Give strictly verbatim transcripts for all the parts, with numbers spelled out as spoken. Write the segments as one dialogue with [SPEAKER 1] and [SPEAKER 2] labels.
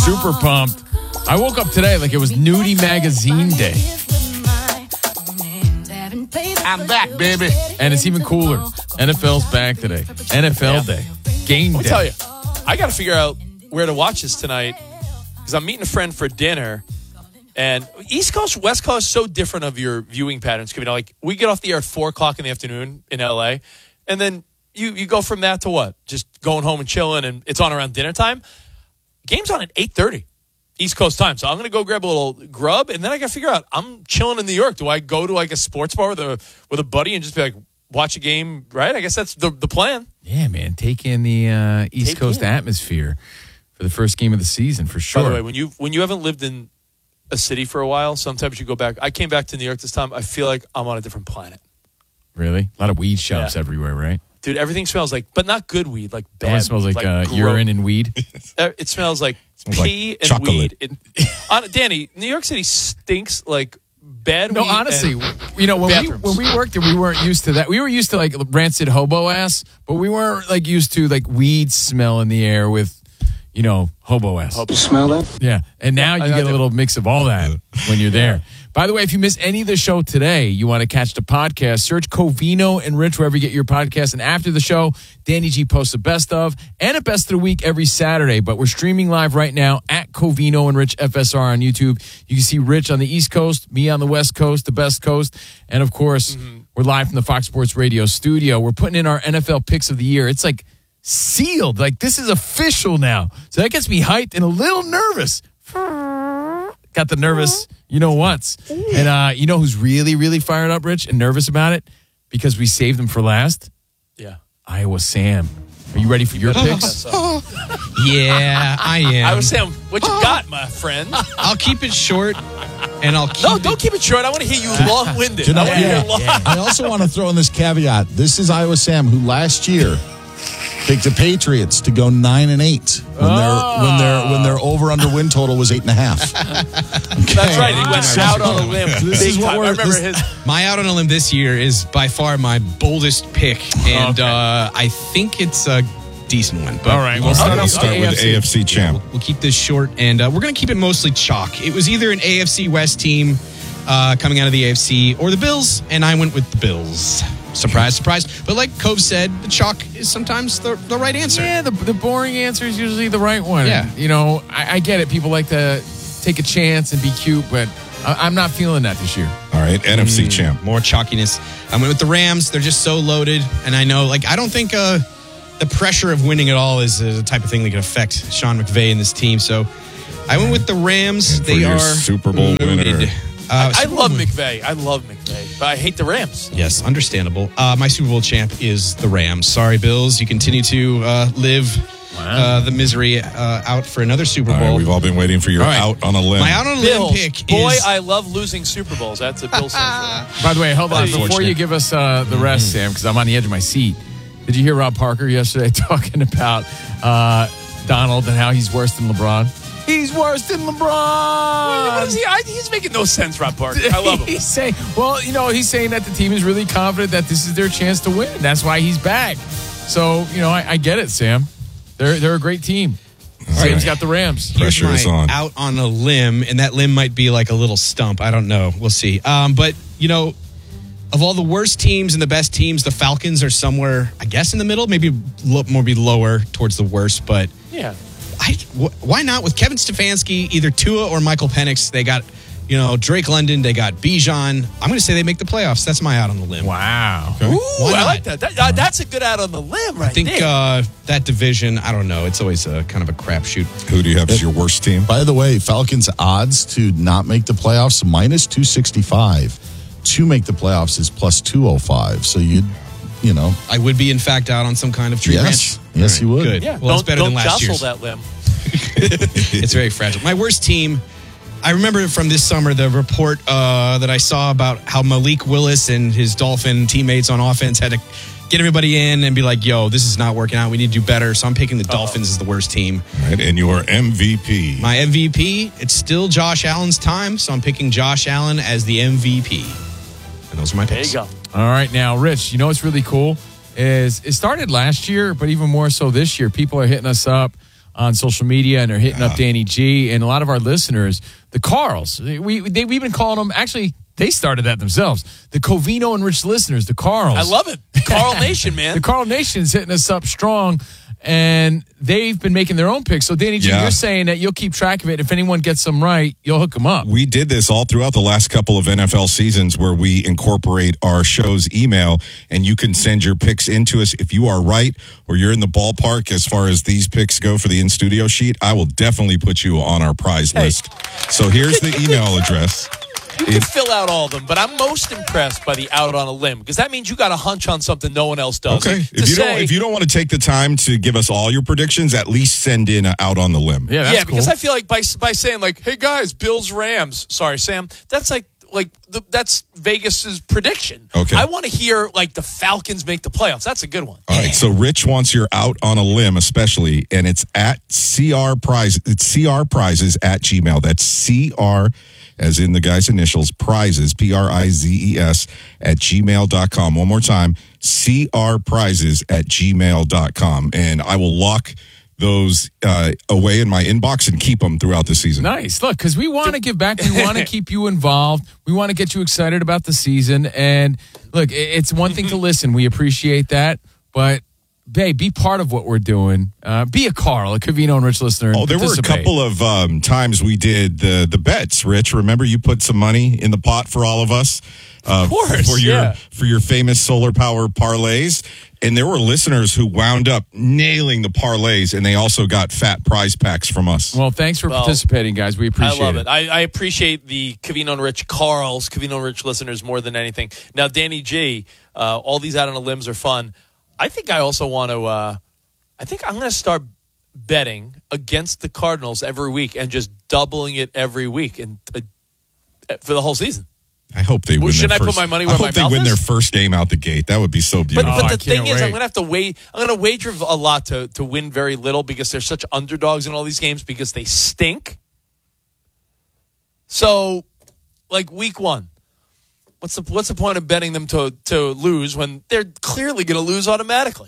[SPEAKER 1] super pumped. I woke up today like it was Nudie Magazine Day.
[SPEAKER 2] I'm back, baby.
[SPEAKER 1] And it's even cooler. N F L's back today. N F L
[SPEAKER 2] Yeah.
[SPEAKER 1] Day. Game
[SPEAKER 2] I'll
[SPEAKER 1] day.
[SPEAKER 2] tell you, I got to figure out where to watch this tonight because I'm meeting a friend for dinner. And East Coast, West Coast, so different of your viewing patterns. You know, like we get off the air at four o'clock in the afternoon in L A, and then you you go from that to what? Just going home and chilling, and it's on around dinner time. Game's on at eight thirty East Coast time, so I'm gonna go grab a little grub, and then I gotta figure out. I'm chilling in New York. Do I go to like a sports bar with a with a buddy and just be like watch a game? Right? I guess that's the the plan.
[SPEAKER 1] Yeah, man. Take in the uh, East
[SPEAKER 2] Take
[SPEAKER 1] Coast
[SPEAKER 2] in.
[SPEAKER 1] atmosphere for the first game of the season, for sure.
[SPEAKER 2] By the way, when you when you haven't lived in a city for a while, sometimes you go back. I came back to New York this time. I feel like I'm on a different planet.
[SPEAKER 1] Really? A lot of weed shops
[SPEAKER 2] Yeah.
[SPEAKER 1] everywhere, right?
[SPEAKER 2] Dude, everything smells like, but not good weed, like
[SPEAKER 1] It
[SPEAKER 2] bad.
[SPEAKER 1] smells like,
[SPEAKER 2] weed,
[SPEAKER 1] uh,
[SPEAKER 2] gross.
[SPEAKER 1] urine and weed.
[SPEAKER 2] Uh, It smells like
[SPEAKER 3] Smells like
[SPEAKER 2] pee and
[SPEAKER 3] chocolate.
[SPEAKER 2] weed. It, on, Danny, New York City stinks like bad
[SPEAKER 1] No,
[SPEAKER 2] weed.
[SPEAKER 1] honestly,
[SPEAKER 2] and
[SPEAKER 1] you know, when we,
[SPEAKER 2] bathrooms.
[SPEAKER 1] when we worked there, we weren't used to that. We were used to like rancid hobo ass, but we weren't like used to like weed smell in the air with, you know, hobo ass.
[SPEAKER 4] You smell that?
[SPEAKER 1] Yeah. And now you
[SPEAKER 2] I- I
[SPEAKER 1] get a
[SPEAKER 2] do.
[SPEAKER 1] little mix of all that when you're there. By the way, if you miss any of the show today, you want to catch the podcast, search Covino and Rich wherever you get your podcast. And after the show, Danny G posts a best of and a best of the week every Saturday. But we're streaming live right now at Covino and Rich F S R on YouTube. You can see Rich on the East Coast, me on the West Coast, the best coast. And of course, we're live from the Fox Sports Radio studio. We're putting in our N F L picks of the year. It's like sealed. Like this is official now. So that gets me hyped and a little nervous. Got the nervous, you know what's. And uh, you know who's really, really fired up, Rich, and nervous about it? Because we saved them for last?
[SPEAKER 2] yeah.
[SPEAKER 1] Iowa Sam. Are you ready for your picks?
[SPEAKER 5] Yeah, I am.
[SPEAKER 2] I was saying, what you got, my friend?
[SPEAKER 5] I'll keep it short, and I'll keep
[SPEAKER 2] No,
[SPEAKER 5] it.
[SPEAKER 2] don't keep it short. I want to hear you long-winded.
[SPEAKER 3] You know,
[SPEAKER 2] I want to
[SPEAKER 3] yeah,
[SPEAKER 2] hear long.
[SPEAKER 3] yeah. I also want to throw in this caveat. This is Iowa Sam, who last year picked the Patriots to go nine and eight when
[SPEAKER 1] Oh.
[SPEAKER 3] their when their when their over under win total was eight and a half.
[SPEAKER 2] That's right. He went out on a limb.
[SPEAKER 3] This
[SPEAKER 2] big
[SPEAKER 3] is what
[SPEAKER 2] time. I
[SPEAKER 3] we're-
[SPEAKER 2] remember
[SPEAKER 3] this-
[SPEAKER 2] his.
[SPEAKER 5] My out on a limb this year is by far my boldest pick, and
[SPEAKER 1] Okay.
[SPEAKER 5] uh, I think it's a decent one. But
[SPEAKER 1] All right, we'll
[SPEAKER 3] All
[SPEAKER 1] start
[SPEAKER 3] right,
[SPEAKER 1] off
[SPEAKER 3] let's start
[SPEAKER 1] with
[SPEAKER 3] with
[SPEAKER 1] the
[SPEAKER 3] the A F C champ.
[SPEAKER 5] We'll keep this short, and uh, we're going to keep it mostly chalk. It was either an A F C West team uh, coming out of the A F C or the Bills, and I went with the Bills. Surprise, surprise. But like Cove said, the chalk is sometimes the, the right answer.
[SPEAKER 1] Yeah, the, the boring answer is usually the right one.
[SPEAKER 5] Yeah.
[SPEAKER 1] You know, I, I get it. People like to take a chance and be cute, but I, I'm not feeling that this year.
[SPEAKER 3] All right, N F C champ.
[SPEAKER 5] More chalkiness. I went with the Rams. They're just so loaded. And I know, like, I don't think uh, the pressure of winning it all is the type of thing that can affect Sean McVay and this team. So I went with the Rams.
[SPEAKER 3] And for
[SPEAKER 5] they
[SPEAKER 3] your
[SPEAKER 5] are
[SPEAKER 3] Super Bowl
[SPEAKER 5] loaded.
[SPEAKER 3] winner.
[SPEAKER 5] Uh,
[SPEAKER 2] I
[SPEAKER 5] Super
[SPEAKER 2] love
[SPEAKER 5] Bowl-
[SPEAKER 2] McVay. I love McVay, but I hate the Rams.
[SPEAKER 5] Yes, understandable. Uh, my Super Bowl champ is the Rams. Sorry, Bills. You continue to uh, live uh, the misery uh, out for another Super
[SPEAKER 3] All
[SPEAKER 5] Bowl.
[SPEAKER 3] right, we've all been waiting for your
[SPEAKER 5] All right.
[SPEAKER 3] out on a limb.
[SPEAKER 5] My out on a
[SPEAKER 2] Bill,
[SPEAKER 5] limb pick
[SPEAKER 2] boy,
[SPEAKER 5] is...
[SPEAKER 2] I love losing Super Bowls. That's a Bill central.
[SPEAKER 1] By the way, hold on. Before
[SPEAKER 5] Unfortunate.
[SPEAKER 1] you give us uh, the rest, Sam, because I'm on the edge of my seat, did you hear Rob Parker yesterday talking about uh, Donald and how he's worse than LeBron? He's worse than LeBron.
[SPEAKER 2] What is he? I, he's making no sense, Rob Parker. I love him.
[SPEAKER 1] He's saying, well, you know, he's saying that the team is really confident that this is their chance to win. That's why he's back. So, you know, I, I get it, Sam. They're they're a great team. Sam's
[SPEAKER 3] right.
[SPEAKER 1] got the Rams.
[SPEAKER 5] Here's
[SPEAKER 3] Pressure is
[SPEAKER 5] my
[SPEAKER 3] on.
[SPEAKER 5] out on a limb, and that limb might be like a little stump. I don't know. We'll see. Um, but, you know, of all the worst teams and the best teams, the Falcons are somewhere, I guess, in the middle. Maybe lo- more be lower towards the worst. But
[SPEAKER 2] Yeah.
[SPEAKER 5] I, wh- why not? With Kevin Stefanski, either Tua or Michael Penix, they got, you know, Drake London, they got Bijan. I'm going to say they make the playoffs. That's my out on the limb.
[SPEAKER 1] Wow.
[SPEAKER 2] Ooh,
[SPEAKER 5] Why
[SPEAKER 2] I
[SPEAKER 5] not?
[SPEAKER 2] like that. that uh, that's a good out on the limb right
[SPEAKER 5] I think
[SPEAKER 2] there.
[SPEAKER 5] uh, that division, I don't know. It's always a kind of a crapshoot.
[SPEAKER 3] Who do you have as your worst team?
[SPEAKER 6] By the way, Falcons odds to not make the playoffs minus two sixty-five. To make the playoffs is plus two oh five. So you'd, you know,
[SPEAKER 5] I would be, in fact, out on some kind of tree
[SPEAKER 6] yes,
[SPEAKER 5] ranch.
[SPEAKER 6] yes, you would.
[SPEAKER 5] Good.
[SPEAKER 2] yeah.
[SPEAKER 5] Well, it's
[SPEAKER 2] don't
[SPEAKER 5] better
[SPEAKER 2] don't
[SPEAKER 5] than last
[SPEAKER 2] jostle
[SPEAKER 5] year's.
[SPEAKER 2] that limb.
[SPEAKER 5] It's very fragile. My worst team, I remember from this summer the report uh, that I saw about how Malik Willis and his Dolphin teammates on offense had to get everybody in and be like, yo, this is not working out. We need to do better. So I'm picking the Dolphins as the worst team.
[SPEAKER 3] All right, and your M V P.
[SPEAKER 5] My M V P, it's still Josh Allen's time. So I'm picking Josh Allen as the M V P. And those are my
[SPEAKER 2] There
[SPEAKER 5] picks.
[SPEAKER 2] you go.
[SPEAKER 1] All right, now, Rich, you know what's really cool is it started last year, but even more so this year. People are hitting us up on social media and are hitting yeah. up Danny G and a lot of our listeners, the Carls. We, they, we've been calling them, actually, they started that themselves. The Covino and Rich listeners, the Carls.
[SPEAKER 2] I love it. Carl Nation, man.
[SPEAKER 1] The Carl Nation's hitting us up strong. And they've been making their own picks. So, Danny G, yeah. you're saying that you'll keep track of it. If anyone gets them right, you'll hook them up.
[SPEAKER 4] We did this all throughout the last couple of N F L seasons where we incorporate our show's email, and you can send your picks into us. If you are right or you're in the ballpark as far as these picks go for the in-studio sheet, I will definitely put you on our prize hey. list. So here's the email address.
[SPEAKER 2] You can fill out all of them, but I'm most impressed by the out on a limb because that means you got a hunch on something no one else does.
[SPEAKER 4] Okay, if you, say, don't, if you don't want to take the time to give us all your predictions, at least send in a out on the limb.
[SPEAKER 1] Yeah, that's
[SPEAKER 2] yeah, because
[SPEAKER 1] cool.
[SPEAKER 2] I feel like by by saying like, "Hey guys, Bills Rams." Sorry, Sam. That's like like the, that's Vegas's prediction.
[SPEAKER 4] Okay,
[SPEAKER 2] I want to hear like the Falcons make the playoffs. That's a good one.
[SPEAKER 4] All right, so Rich wants your out on a limb, especially, and it's at C R Prize. It's C R Prizes at Gmail. That's C R. as in the guy's initials, prizes, P R I Z E S, at gmail dot com. One more time, C R prizes at gmail dot com. And I will lock those uh, away in my inbox and keep them throughout the season.
[SPEAKER 1] Nice. Look, because we want to give back. We want to keep you involved. We want to get you excited about the season. And look, it's one thing to listen. We appreciate that. But Babe, be part of what we're doing. Uh, be a Carl, a Covino and Rich listener.
[SPEAKER 4] Oh, there were a couple of um, times we did the the bets. Rich, remember you put some money in the pot for all of us, uh,
[SPEAKER 2] of course,
[SPEAKER 4] for your
[SPEAKER 2] yeah.
[SPEAKER 4] for your famous solar power parlays. And there were listeners who wound up nailing the parlays, and they also got fat prize packs from us.
[SPEAKER 1] Well, thanks for well, participating, guys. We appreciate it.
[SPEAKER 2] I love it. it. I, I appreciate the Covino and Rich Carls, Covino and Rich listeners more than anything. Now, Danny G, uh, all these out on the limbs are fun. I think I also want to, uh, I think I'm going to start betting against the Cardinals every week and just doubling it every week and uh, for the whole season.
[SPEAKER 4] I hope they
[SPEAKER 2] well,
[SPEAKER 4] win.
[SPEAKER 2] Shouldn't
[SPEAKER 4] their
[SPEAKER 2] I
[SPEAKER 4] first,
[SPEAKER 2] put my money where
[SPEAKER 4] I
[SPEAKER 2] my
[SPEAKER 4] hope they
[SPEAKER 2] mouth
[SPEAKER 4] win
[SPEAKER 2] is?
[SPEAKER 4] their first game out the gate. That would be so beautiful.
[SPEAKER 2] But, but
[SPEAKER 1] oh,
[SPEAKER 2] the thing is,
[SPEAKER 1] wait.
[SPEAKER 2] I'm going to have to wait. I'm going to wager a lot to, to win very little because they're such underdogs in all these games because they stink. So, like week one. What's the what's the point of betting them to, to lose when they're clearly going to lose automatically?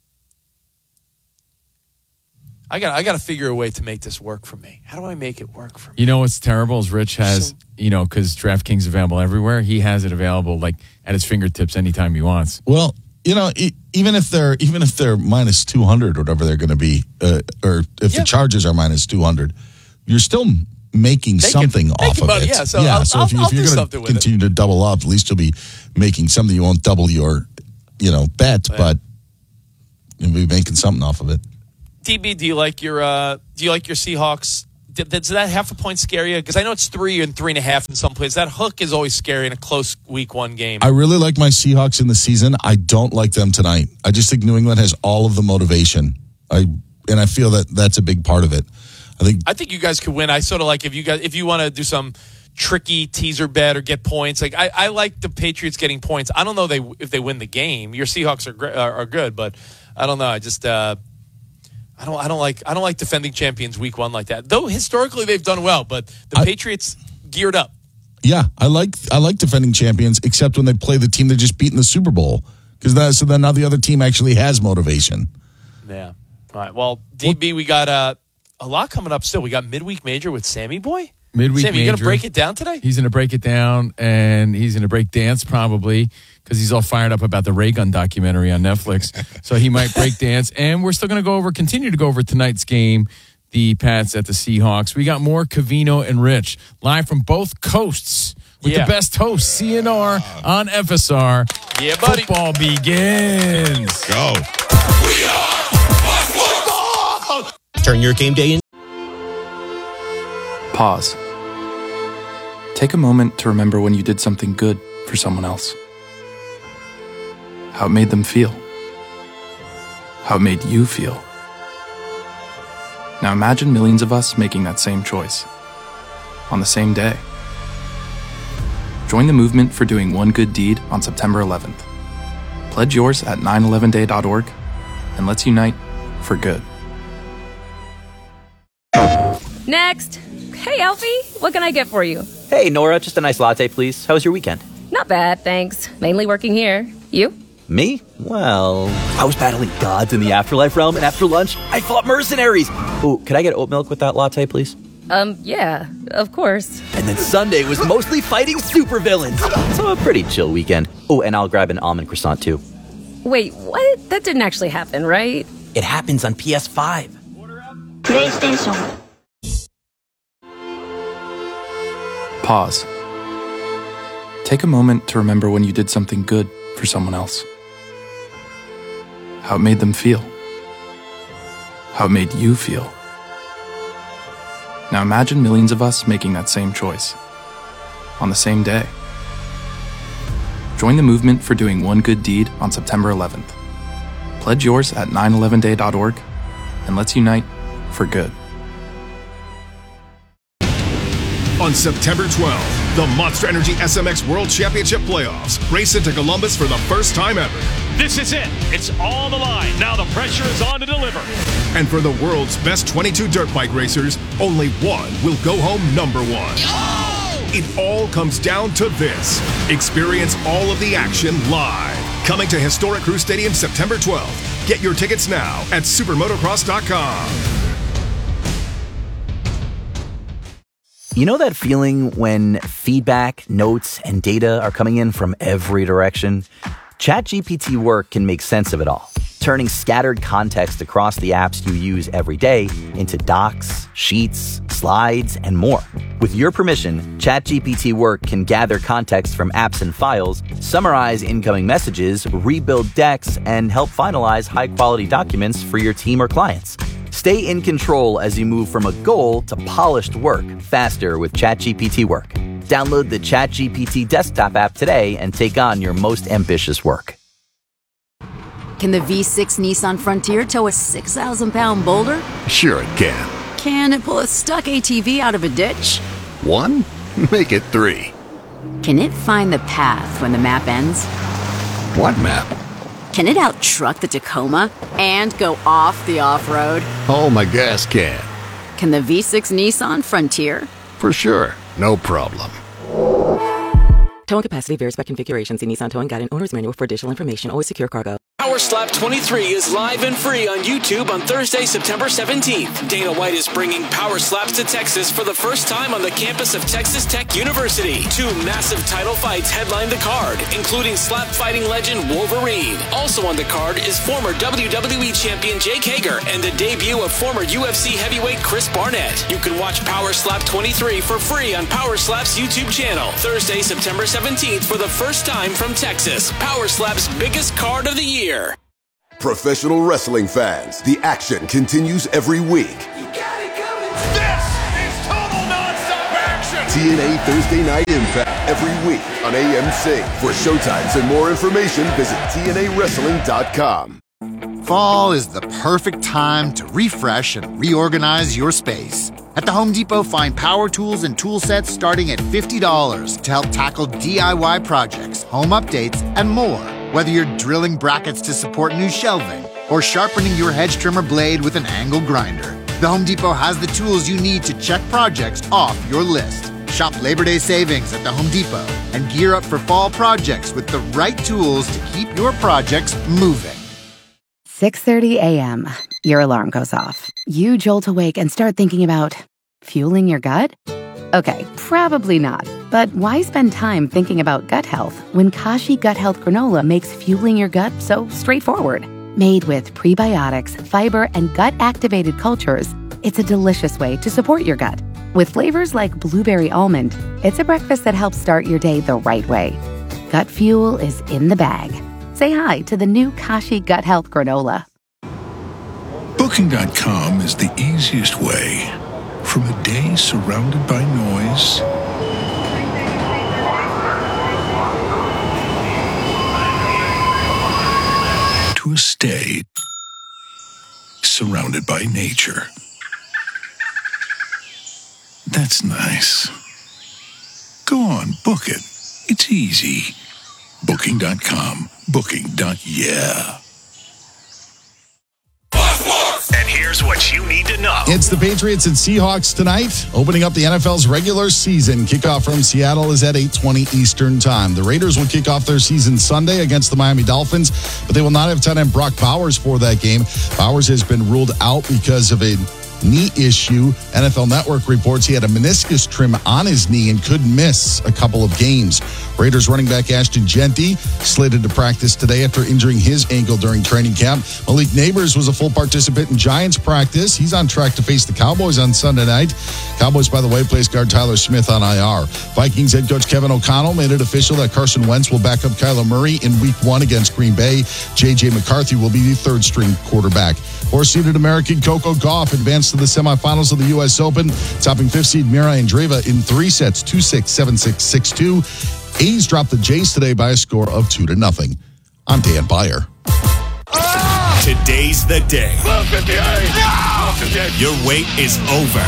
[SPEAKER 2] I got I got to figure a way to make this work for me. How do I make it work for me?
[SPEAKER 1] You know what's terrible is Rich has, so, you know, because DraftKings is available everywhere. He has it available like at his fingertips anytime he wants.
[SPEAKER 3] Well, you know, e- even if they're even if they're minus two hundred or whatever they're going to be, uh, or if
[SPEAKER 2] yeah.
[SPEAKER 3] the Chargers are minus two hundred, you're still making
[SPEAKER 2] they
[SPEAKER 3] something
[SPEAKER 2] can,
[SPEAKER 3] off of
[SPEAKER 2] money,
[SPEAKER 3] it.
[SPEAKER 2] Yeah, so,
[SPEAKER 3] yeah,
[SPEAKER 2] I'll,
[SPEAKER 3] so
[SPEAKER 2] I'll,
[SPEAKER 3] if, you,
[SPEAKER 2] I'll
[SPEAKER 3] if you're going to continue to double up, at least you'll be making something. You won't double your, you know, bet, yeah. but you'll be making something off of it.
[SPEAKER 2] D B, do you like your uh, do you like your Seahawks? Does that half a point scare you? Because I know it's three and three and a half in some places. That hook is always scary in a close week one game.
[SPEAKER 3] I really like my Seahawks in the season. I don't like them tonight. I just think New England has all of the motivation. I and I feel that that's a big part of it. I think
[SPEAKER 2] I think you guys could win. I sort of like if you guys if you want to do some tricky teaser bet or get points. Like I, I like the Patriots getting points. I don't know they if they win the game. Your Seahawks are are, are good, but I don't know. I just. Uh, I don't. I don't like. I don't like defending champions week one like that. Though historically they've done well, but the I, Patriots geared up.
[SPEAKER 3] Yeah, I like. I like defending champions, except when they play the team they just beat in the Super Bowl, because that so then now the other team actually has motivation.
[SPEAKER 2] Yeah. All right. Well, D B, we got uh, a lot coming up. Still, we got midweek major with Sammy Boy.
[SPEAKER 1] Midweek
[SPEAKER 2] Sammy,
[SPEAKER 1] major.
[SPEAKER 2] you gonna break it down today?
[SPEAKER 1] He's gonna break it down, and he's gonna break dance probably. Because he's all fired up about the Ray Gun documentary on Netflix. So he might break dance. And we're still going to go over, continue to go over tonight's game, the Pats at the Seahawks. We got more Covino and Rich live from both coasts with
[SPEAKER 2] yeah.
[SPEAKER 1] the best host, C N R on F S R.
[SPEAKER 2] Yeah, buddy.
[SPEAKER 1] Football begins.
[SPEAKER 4] Go.
[SPEAKER 7] We are football. Turn your game day in.
[SPEAKER 8] Pause. Take a moment to remember when you did something good for someone else. How it made them feel. How it made you feel. Now imagine millions of us making that same choice. On the same day. Join the movement for doing one good deed on September eleventh. Pledge yours at nine eleven day dot org and let's unite for good.
[SPEAKER 9] Next. Hey, Alfie. What can I get for you?
[SPEAKER 10] Hey, Nora. Just a nice latte, please. How was your weekend?
[SPEAKER 9] Not bad, thanks. Mainly working here. You?
[SPEAKER 10] Me? Well, I was battling gods in the afterlife realm, and after lunch, I fought mercenaries. Oh, could I get oat milk with that latte, please?
[SPEAKER 9] Um, yeah, of course.
[SPEAKER 10] And then Sunday was mostly fighting supervillains. So a pretty chill weekend. Oh, and I'll grab an almond croissant, too.
[SPEAKER 9] Wait, what? That didn't actually happen, right?
[SPEAKER 10] It happens on P S five.
[SPEAKER 11] PlayStation.
[SPEAKER 8] Pause. Take a moment to remember when you did something good for someone else. How it made them feel. How it made you feel. Now imagine millions of us making that same choice. On the same day. Join the movement for doing one good deed on September eleventh. Pledge yours at nine eleven day dot org and let's unite for good.
[SPEAKER 12] On September twelfth, the Monster Energy S M X World Championship Playoffs race into Columbus for the first time ever.
[SPEAKER 13] This is it. It's on the line. Now the pressure is on to deliver.
[SPEAKER 12] And for the world's best twenty-two dirt bike racers, only one will go home number one. Oh! It all comes down to this. Experience all of the action live. Coming to Historic Crew Stadium September twelfth. Get your tickets now at supermotocross dot com.
[SPEAKER 10] You know that feeling when feedback, notes, and data are coming in from every direction? ChatGPT Work can make sense of it all, turning scattered context across the apps you use every day into docs, sheets, slides, and more. With your permission, ChatGPT Work can gather context from apps and files, summarize incoming messages, rebuild decks, and help finalize high-quality documents for your team or clients. Stay in control as you move from a goal to polished work faster with ChatGPT Work. Download the ChatGPT desktop app today and take on your most ambitious work.
[SPEAKER 14] Can the V six Nissan Frontier tow a six thousand pound boulder?
[SPEAKER 15] Sure it can.
[SPEAKER 14] Can it pull a stuck A T V out of a ditch?
[SPEAKER 15] One? Make it three.
[SPEAKER 14] Can it find the path when the map ends?
[SPEAKER 15] What map?
[SPEAKER 14] Can it out-truck the Tacoma and go off the off-road?
[SPEAKER 15] Oh, my gas can.
[SPEAKER 14] Can the V six Nissan Frontier?
[SPEAKER 15] For sure. No problem.
[SPEAKER 16] Towing capacity varies by configuration. See Nissan Towing Guide and Owner's Manual for additional information. Always secure cargo.
[SPEAKER 17] Power Slap twenty-three is live and free on YouTube on Thursday, September seventeenth. Dana White is bringing Power Slaps to Texas for the first time on the campus of Texas Tech University. Two massive title fights headline the card, including slap fighting legend Wolverine. Also on the card is former W W E champion Jake Hager and the debut of former U F C heavyweight Chris Barnett. You can watch Power Slap twenty-three for free on Power Slap's YouTube channel. Thursday, September seventeenth for the first time from Texas. Power Slap's biggest card of the year.
[SPEAKER 18] Professional wrestling fans, the action continues every week.
[SPEAKER 13] You got it coming. This is total nonstop action.
[SPEAKER 18] T N A Thursday Night Impact every week on A M C. For showtimes and more information, visit T N A wrestling dot com.
[SPEAKER 19] Fall is the perfect time to refresh and reorganize your space. At the Home Depot, find power tools and tool sets starting at fifty dollars to help tackle D I Y projects, home updates, and more. Whether you're drilling brackets to support new shelving or sharpening your hedge trimmer blade with an angle grinder, the Home Depot has the tools you need to check projects off your list. Shop Labor Day savings at the Home Depot and gear up for fall projects with the right tools to keep your projects moving.
[SPEAKER 20] six thirty a.m. Your alarm goes off. You jolt awake and start thinking about fueling your gut? Okay, probably not. But why spend time thinking about gut health when Kashi Gut Health Granola makes fueling your gut so straightforward? Made with prebiotics, fiber, and gut-activated cultures, it's a delicious way to support your gut. With flavors like blueberry almond, it's a breakfast that helps start your day the right way. Gut fuel is in the bag. Say hi to the new Kashi Gut Health Granola.
[SPEAKER 21] Booking dot com is the easiest way. From a day surrounded by noise to a stay surrounded by nature. That's nice. Go on, book it. It's easy. Booking dot com. Booking. Yeah.
[SPEAKER 22] And here's what you need to
[SPEAKER 12] know.
[SPEAKER 3] It's the Patriots and Seahawks tonight, opening up the N F L's regular season. Kickoff from Seattle is at eight twenty Eastern Time. The Raiders will kick off their season Sunday against the Miami Dolphins, but they will not have tight end Brock Bowers for that game. Bowers has been ruled out because of a knee issue. N F L Network reports he had a meniscus trim on his knee and could miss a couple of games. Raiders running back Ashton Genty slated to practice today after injuring his ankle during training camp. Malik Neighbors was a full participant in Giants practice. He's on track to face the Cowboys on Sunday night. Cowboys, by the way, placed guard Tyler Smith on I R. Vikings head coach Kevin O'Connell made it official that Carson Wentz will back up Kyler Murray in week one against Green Bay. J J McCarthy will be the third string quarterback. Four-seeded American Coco Gauff advanced to the semifinals of the U S Open, topping fifth seed Mira Andreeva in three sets, two six, seven six, six two. A's dropped the Jays today by a score of two to nothing. I'm Dan Byer.
[SPEAKER 12] Today's the day. Your wait is over.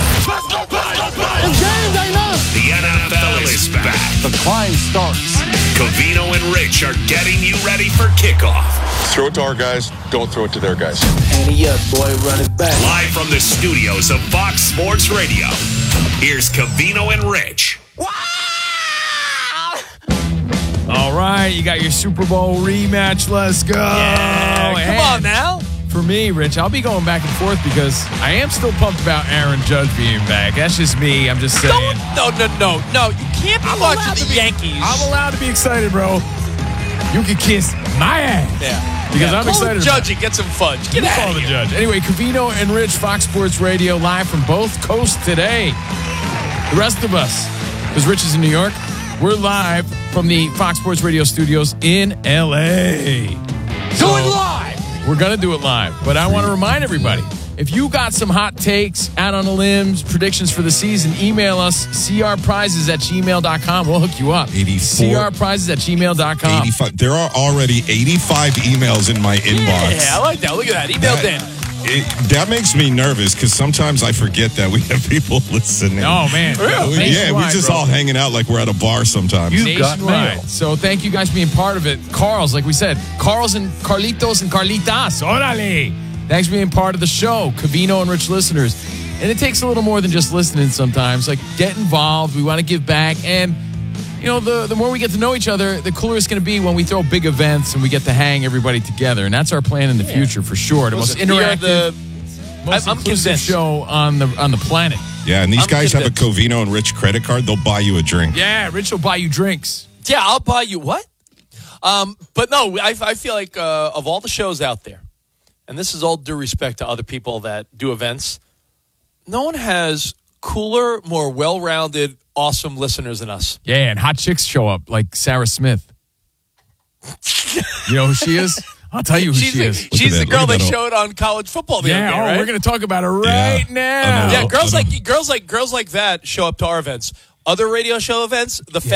[SPEAKER 12] The N F L is back.
[SPEAKER 13] The climb starts.
[SPEAKER 12] Covino and Rich are getting you ready for kickoff.
[SPEAKER 6] Throw it to our guys. Don't throw it to their guys.
[SPEAKER 13] Annie up, boy, run it back.
[SPEAKER 12] Live from the studios of Fox Sports Radio, here's Covino and Rich.
[SPEAKER 1] All right, you got your Super Bowl rematch. Let's go.
[SPEAKER 2] Yeah, come
[SPEAKER 1] And
[SPEAKER 2] on now.
[SPEAKER 1] For me, Rich, I'll be going back and forth because I am still pumped about Aaron Judge being back. That's just me. I'm just saying.
[SPEAKER 2] No, no, no, no. You can't be
[SPEAKER 1] I'm
[SPEAKER 2] watching
[SPEAKER 1] allowed
[SPEAKER 2] the
[SPEAKER 1] to be-
[SPEAKER 2] Yankees.
[SPEAKER 1] I'm allowed to be excited, bro. You can kiss my ass.
[SPEAKER 2] Yeah.
[SPEAKER 1] Because
[SPEAKER 2] yeah,
[SPEAKER 1] I'm
[SPEAKER 2] call
[SPEAKER 1] excited.
[SPEAKER 2] the judge and get some fudge. Get
[SPEAKER 1] You
[SPEAKER 2] out
[SPEAKER 1] call
[SPEAKER 2] of
[SPEAKER 1] the
[SPEAKER 2] here.
[SPEAKER 1] judge. Anyway, Covino and Rich, Fox Sports Radio, live from both coasts today. The rest of us, because Rich is in New York, we're live from the Fox Sports Radio studios in L A.
[SPEAKER 2] Do it live.
[SPEAKER 1] We're going to do it live, but I want to remind everybody, if you got some hot takes, out on the limbs, predictions for the season, email us, c r prizes at gmail dot com. We'll hook you up.
[SPEAKER 4] eighty-four
[SPEAKER 1] c r prizes at gmail dot com.
[SPEAKER 4] eighty-five There are already eighty-five emails in my inbox.
[SPEAKER 2] Yeah, I like that. Look at that. Email
[SPEAKER 4] That-
[SPEAKER 2] Dan.
[SPEAKER 4] It, that makes me nervous because sometimes I forget that we have people listening.
[SPEAKER 1] Oh, man.
[SPEAKER 4] Yeah, we, yeah, we're just
[SPEAKER 1] bro.
[SPEAKER 4] all hanging out like we're at a bar sometimes.
[SPEAKER 1] Nationwide. So thank you guys for being part of it. Carl's, like we said, Carl's and Carlitos and Carlitas. Orale. Thanks for being part of the show, Covino and Rich listeners. And it takes a little more than just listening sometimes. Like, get involved. We want to give back. And, you know, the, the more we get to know each other, the cooler it's going to be when we throw big events and we get to hang everybody together. And that's our plan in the future for sure. The most
[SPEAKER 2] Listen, we are
[SPEAKER 1] interactive,
[SPEAKER 2] the-
[SPEAKER 1] most
[SPEAKER 2] I'm
[SPEAKER 1] inclusive
[SPEAKER 2] convinced.
[SPEAKER 1] show on the on the planet.
[SPEAKER 4] Yeah, and these
[SPEAKER 2] I'm
[SPEAKER 4] guys
[SPEAKER 2] convinced.
[SPEAKER 4] have a Covino and Rich credit card. They'll buy you a drink.
[SPEAKER 1] Yeah, Rich will buy you drinks.
[SPEAKER 2] Yeah, I'll buy you what? Um, but no, I, I feel like uh, of all the shows out there, and this is all due respect to other people that do events, no one has cooler, more well-rounded, awesome listeners than us.
[SPEAKER 1] Yeah, and hot chicks show up like Sarah Smith. You know who she is? I'll tell you who
[SPEAKER 2] she's
[SPEAKER 1] she
[SPEAKER 2] the,
[SPEAKER 1] is.
[SPEAKER 2] she's
[SPEAKER 4] at
[SPEAKER 2] the
[SPEAKER 4] that.
[SPEAKER 2] girl
[SPEAKER 4] Look at
[SPEAKER 2] they
[SPEAKER 4] that.
[SPEAKER 2] showed on college football the
[SPEAKER 1] Yeah,
[SPEAKER 2] other day,
[SPEAKER 1] oh,
[SPEAKER 2] right?
[SPEAKER 1] we're going to talk about her right
[SPEAKER 4] Yeah.
[SPEAKER 1] now.
[SPEAKER 4] I know.
[SPEAKER 2] yeah, girls
[SPEAKER 4] I know.
[SPEAKER 2] like girls like girls like that show up to our events. Other radio show events, the